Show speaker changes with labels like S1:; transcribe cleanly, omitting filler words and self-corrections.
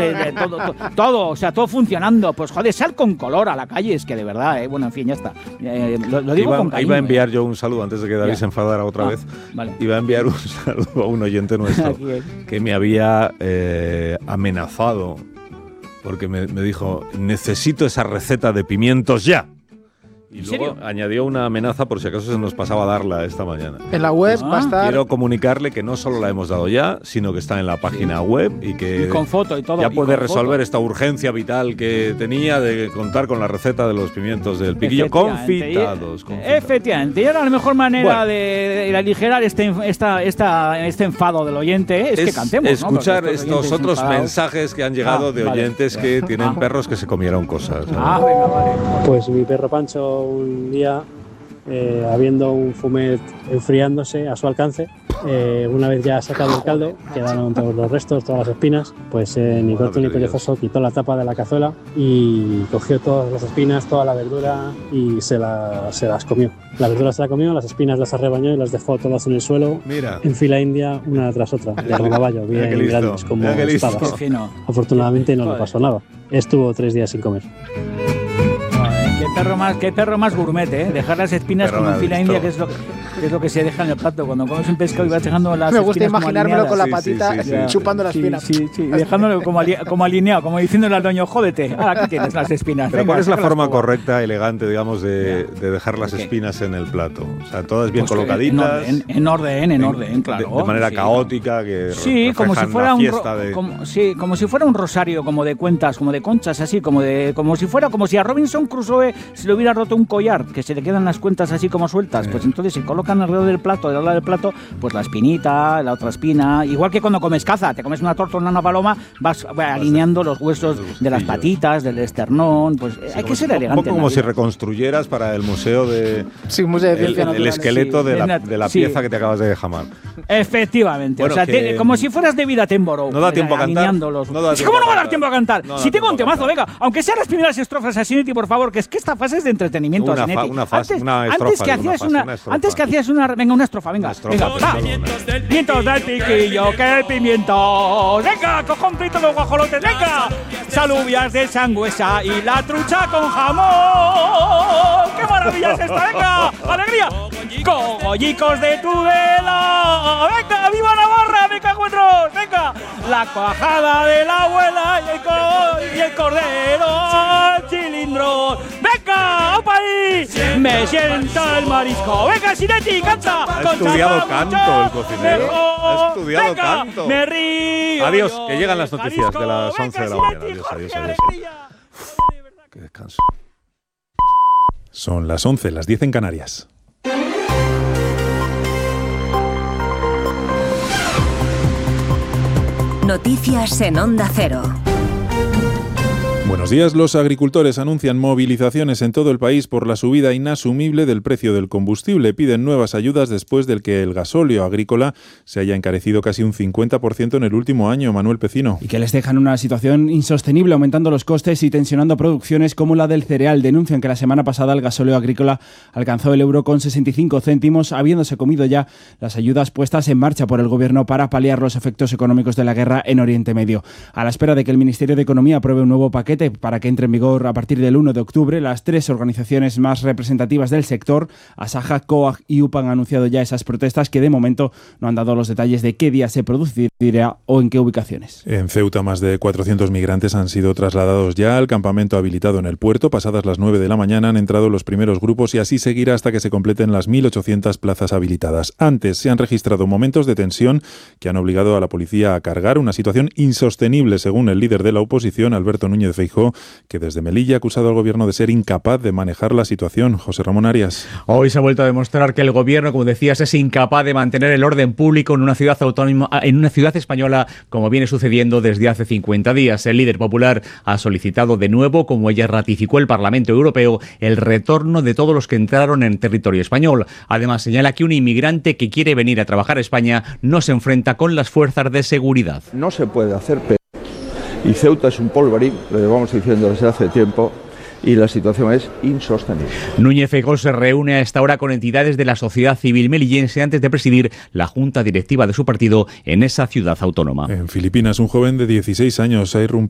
S1: todo, o sea, todo funcionando. Pues joder, sal con color a la calle, es que de verdad, bueno, en fin, ya está. Lo digo con cariño.
S2: Iba a enviar yo un saludo antes de que David se enfadara otra vez.
S1: Vale.
S2: Iba a enviar un saludo a un oyente nuestro que me había amenazado porque me dijo, necesito esa receta de pimientos ya. Y luego añadió una amenaza por si acaso se nos pasaba a darla esta mañana.
S3: En la web va a estar...
S2: Quiero comunicarle que no solo la hemos dado ya, sino que está en la página web y que
S1: con foto y todo,
S2: ya puede resolver esta urgencia vital que tenía de contar con la receta de los pimientos del piquillo confitados.
S1: Efectivamente. Y ahora la mejor manera de aligerar este enfado del oyente es que cantemos.
S2: Escuchar estos otros mensajes que han llegado de oyentes que tienen perros que se comieron cosas.
S1: Venga, vale.
S4: Pues mi perro Pancho un día, habiendo un fumet enfriándose a su alcance, una vez ya sacado el caldo, quedaron todos los restos, todas las espinas, pues ni corto ni perezoso quitó la tapa de la cazuela y cogió todas las espinas, toda la verdura y se las comió. La verdura se la comió, las espinas las arrebañó y las dejó todas en el suelo, en fila india, una tras otra, de rodaballo, bien grandes como espadas. Afortunadamente no le pasó nada. Estuvo 3 días sin comer.
S1: Qué perro más gourmet, ¿eh? Dejar las espinas como en fila india, que es lo que se deja en el plato. Cuando comes un pescado y vas dejando las espinas.
S3: Me gusta imaginármelo con la patita chupando las espinas.
S1: Sí, dejándolo como alineado, como diciéndole al dueño, jódete, ahora aquí tienes las espinas.
S2: Pero ¿cuál es la forma correcta, elegante, digamos, de dejar las espinas en el plato? O sea, todas bien colocaditas.
S1: En orden, claro.
S2: De manera caótica, que
S1: como si fuera
S2: como
S1: si fuera un rosario, como de cuentas, como de conchas, así, como si a Robinson Crusoe se le hubiera roto un collar, que se le quedan las cuentas así como sueltas, pues entonces se colocan alrededor del plato, pues la espinita, la otra espina, igual que cuando comes caza, te comes una torta o una paloma, vas alineando los huesos de las patitas, del esternón, pues hay que ser elegante.
S2: Un poco como si reconstruyeras para el museo de el esqueleto de la pieza que te acabas de jamar.
S1: Efectivamente,
S2: bueno,
S1: o sea, como si fueras David Attenborough.
S2: No da tiempo a cantar.
S1: ¿Cómo no va a dar tiempo a cantar? Si tengo un temazo, venga, aunque sean las primeras estrofas así, Neti, por favor, que es que esta fase es de entretenimiento. Antes que hacías una estrofa, venga. Pimientos del piquillo, que el pimiento. Venga, cojón frito de guajolotes, venga. Salubias de sangüesa y la trucha con jamón. ¡Qué maravilla es esta! Venga, alegría. Cogollicos de Tudela. Venga, viva Navarra, me cago en Ros. Venga, la cuajada de la abuela y el cordero al cilindro. ¡Venga, opa ahí! Me sienta el marisco. ¡Venga, Sinetti, canta!
S2: Ha estudiado canto el cocinero. Ha estudiado canto.
S1: Me río.
S2: Adiós, que llegan las noticias de las 11 de la mañana. Adiós. Qué descanso. Son las 11, las 10 en Canarias.
S5: Noticias en Onda Cero.
S6: Buenos días. Los agricultores anuncian movilizaciones en todo el país por la subida inasumible del precio del combustible. Piden nuevas ayudas después del que el gasóleo agrícola se haya encarecido casi un 50% en el último año. Manuel Pecino.
S7: Y que les dejan una situación insostenible, aumentando los costes y tensionando producciones como la del cereal. Denuncian que la semana pasada el gasóleo agrícola alcanzó el euro con 65 céntimos, habiéndose comido ya las ayudas puestas en marcha por el gobierno para paliar los efectos económicos de la guerra en Oriente Medio. A la espera de que el Ministerio de Economía apruebe un nuevo paquete para que entre en vigor a partir del 1 de octubre, las 3 organizaciones más representativas del sector, Asaja, COAG y UPA, han anunciado ya esas protestas que de momento no han dado los detalles de qué día se producirá o en qué ubicaciones.
S6: En Ceuta, más de 400 migrantes han sido trasladados ya al campamento habilitado en el puerto. Pasadas las 9 de la mañana han entrado los primeros grupos y así seguirá hasta que se completen las 1.800 plazas habilitadas. Antes se han registrado momentos de tensión que han obligado a la policía a cargar, una situación insostenible según el líder de la oposición, Alberto Núñez Feijóo, que desde Melilla ha acusado al gobierno de ser incapaz de manejar la situación. José Ramón Arias.
S8: Hoy se ha vuelto a demostrar que el gobierno, como decías, es incapaz de mantener el orden público en una ciudad autónoma, en una ciudad española, como viene sucediendo desde hace 50 días. El líder popular ha solicitado de nuevo, como ella ratificó el Parlamento Europeo, el retorno de todos los que entraron en territorio español. Además, señala que un inmigrante que quiere venir a trabajar a España no se enfrenta con las fuerzas de seguridad.
S9: No se puede hacer y Ceuta es un polvorín, lo llevamos diciendo desde hace tiempo, y la situación es insostenible.
S8: Núñez Feijóo se reúne a esta hora con entidades de la sociedad civil melillense antes de presidir la junta directiva de su partido en esa ciudad autónoma.
S6: En Filipinas, un joven de 16 años ha irrumpido